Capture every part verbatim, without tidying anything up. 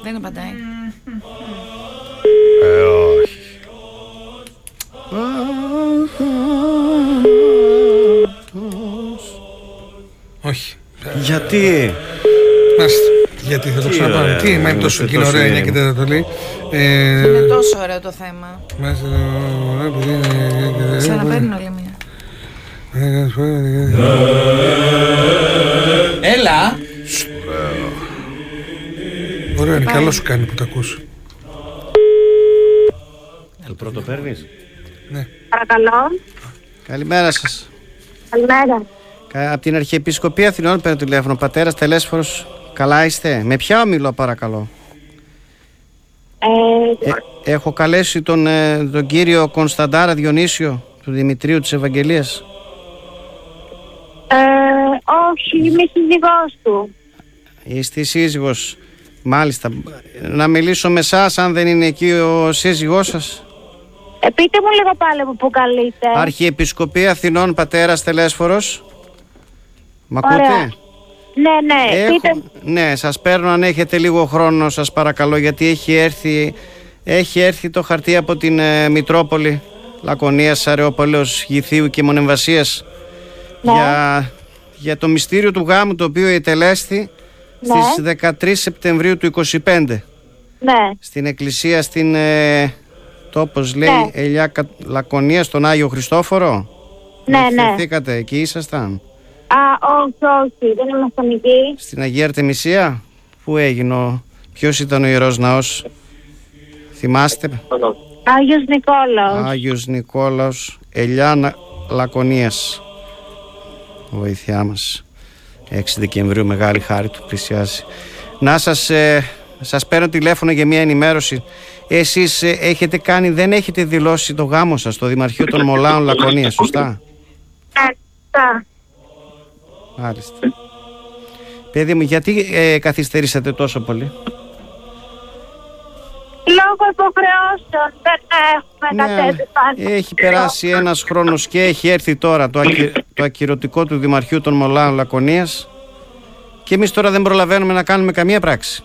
Δεν απαντάει. Ε, όχι. Όχι. Γιατί? Μάλιστα. Γιατί θα το ξαναπάμε. Τι, μα είναι τόσο κοινό ωραία εννιά και τέταρτο λέει. Είναι τόσο ωραίο το θέμα. Ξαναπαίρνει όλη μία. Έλα. Ωραίο είναι, καλό σου κάνει που τα ακούς. Πρώτο παίρνεις. Ναι. Παρακαλώ. Καλημέρα σας. Καλημέρα. Από την Αρχιεπισκοπή Αθηνών παίρνω τηλέφωνο. Πατέρας Τελέσφορος. Καλά είστε? Με ποια ομιλώ παρακαλώ? Ε, Ε, έχω καλέσει τον, ε, τον κύριο Κωνσταντάρα Διονύσιο του Δημητρίου της Ευαγγελίας. ε, όχι, είμαι σύζυγός του. Είστε η σύζυγος. Μάλιστα. Να μιλήσω με εσάς αν δεν είναι εκεί ο σύζυγός σας. Ε, πείτε μου λίγο πάλι από πού καλείτε. Αρχιεπισκοπή Αθηνών, πατέρας Τελέσφορος. Μ' Ωραία. ακούτε? Ναι, ναι, Έχω... πείτε. Ναι, σας παίρνω αν έχετε λίγο χρόνο, σας παρακαλώ, γιατί έχει έρθει, έχει έρθει το χαρτί από την ε, Μητρόπολη Λακωνίας, Αρεόπολεως, Γηθίου και Μονεμβασίας, Ναι. για, για το μυστήριο του γάμου, το οποίο ετελέσθη Ναι. στις δεκατρείς Σεπτεμβρίου του είκοσι πέντε Ναι, στην εκκλησία στην ε, τόπος λέει Ναι. Ελιά Κα- Λακωνίας, στον Άγιο Χριστόφορο. ναι, ναι. Επιθεθήκατε, εκεί ήσασταν? Α, όχι, όχι, δεν ήμασταν εκεί. Στην Αγία Αρτεμισία. Πού έγινε ο... Ποιος ήταν ο Ιερός Ναός? Θυμάστε? Άγιος Νικόλαος. Άγιος Νικόλαος, Ελιά Να- Λακωνίας. Βοήθειά μας. έξι Δεκεμβρίου, μεγάλη χάρη του πλησιάζει. Να σας, ε, σας παίρνω τηλέφωνο για μια ενημέρωση. Εσείς ε, έχετε κάνει, δεν έχετε δηλώσει το γάμο σας στο Δημαρχείο των Μολάων Λακωνίας, σωστά? Αυτά. Μάλιστα. Παιδί μου, γιατί ε, καθυστερήσατε τόσο πολύ? Λόγω υποχρεώσεων δεν έχουμε κατέβει πάνω. Έχει περάσει ένας χρόνος και έχει έρθει τώρα το, ακυ... το ακυρωτικό του Δημαρχείου των Μολάων Λακωνίας και εμείς τώρα δεν προλαβαίνουμε να κάνουμε καμία πράξη.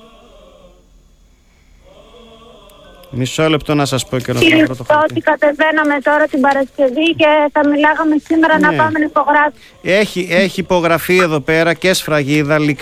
Μισό λεπτό να σας πω και να βρω το χαρτί. Ότι κατεβαίναμε τώρα την Παρασκευή και θα μιλάγαμε σήμερα Ναι. να πάμε να υπογράψουμε. Έχει, έχει υπογραφεί εδώ πέρα και σφραγίδα,